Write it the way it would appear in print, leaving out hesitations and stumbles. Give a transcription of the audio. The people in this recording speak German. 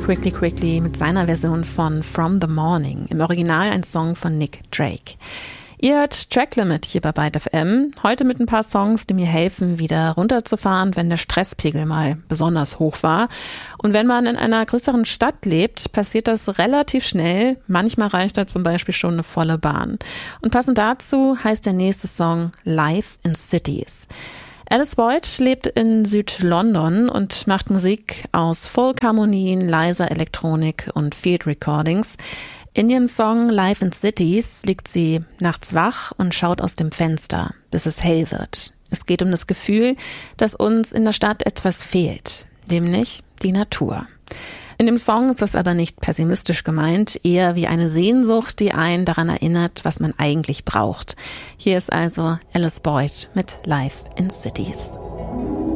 Quickly Quickly mit seiner Version von From the Morning, im Original ein Song von Nick Drake. Ihr hört Track Limit hier bei Byte FM, heute mit ein paar Songs, die mir helfen, wieder runterzufahren, wenn der Stresspegel mal besonders hoch war. Und wenn man in einer größeren Stadt lebt, passiert das relativ schnell. Manchmal reicht da zum Beispiel schon eine volle Bahn. Und passend dazu heißt der nächste Song Life in Cities. Alice Boyd lebt in Süd-London und macht Musik aus Folk-Harmonien, leiser Elektronik und Field Recordings. In ihrem Song Life in Cities liegt sie nachts wach und schaut aus dem Fenster, bis es hell wird. Es geht um das Gefühl, dass uns in der Stadt etwas fehlt, nämlich die Natur. In dem Song ist das aber nicht pessimistisch gemeint, eher wie eine Sehnsucht, die einen daran erinnert, was man eigentlich braucht. Hier ist also Alice Boyd mit Life in Cities.